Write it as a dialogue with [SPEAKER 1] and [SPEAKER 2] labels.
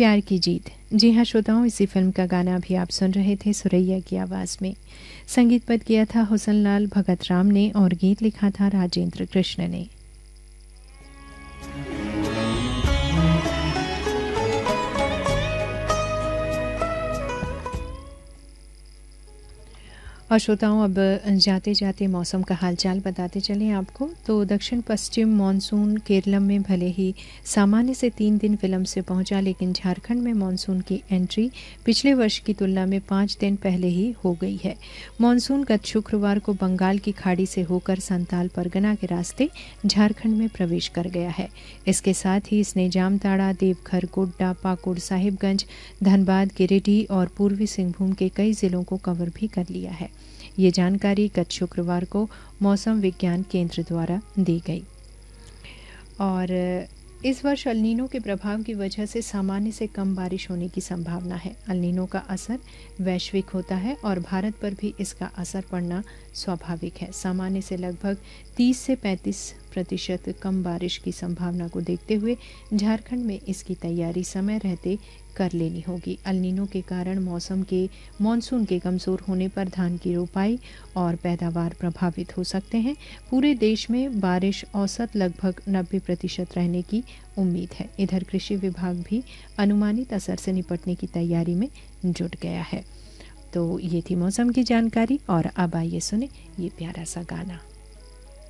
[SPEAKER 1] प्यार की जीत। जी हाँ श्रोताओं, इसी फिल्म का गाना अभी आप सुन रहे थे सुरैया की आवाज़ में। संगीतबद्ध किया था हुसनलाल भगत राम ने और गीत लिखा था राजेंद्र कृष्ण ने। और श्रोताओं, अब जाते जाते मौसम का हालचाल बताते चलें आपको। तो दक्षिण पश्चिम मानसून केरलम में भले ही सामान्य से 3 दिन विलंब से पहुंचा, लेकिन झारखंड में मानसून की एंट्री पिछले वर्ष की तुलना में 5 दिन पहले ही हो गई है। मानसून गत शुक्रवार को बंगाल की खाड़ी से होकर संताल परगना के रास्ते झारखंड में प्रवेश कर गया है। इसके साथ ही इसने जामताड़ा, देवघर, गोड्डा, पाकुड़, साहिबगंज, धनबाद, गिरिडीह और पूर्वी सिंहभूम के कई जिलों को कवर भी कर लिया है। ये जानकारी गत शुक्रवार को मौसम विज्ञान केंद्र द्वारा दी गई। और इस वर्ष अल नीनो के प्रभाव की वजह से सामान्य से कम बारिश होने की संभावना है। अल नीनो का असर वैश्विक होता है और भारत पर भी इसका असर पड़ना स्वाभाविक है। सामान्य से लगभग 30 से 35% कम बारिश की संभावना को देखते हुए झारखंड में इसकी तैयारी समय रहते कर लेनी होगी। अल नीनो के कारण मानसून के कमज़ोर होने पर धान की रोपाई और पैदावार प्रभावित हो सकते हैं। पूरे देश में बारिश औसत लगभग 90% रहने की उम्मीद है। इधर कृषि विभाग भी अनुमानित असर से निपटने की तैयारी में जुट गया है। तो ये थी मौसम की जानकारी और अब आइए सुने ये प्यारा सा गाना।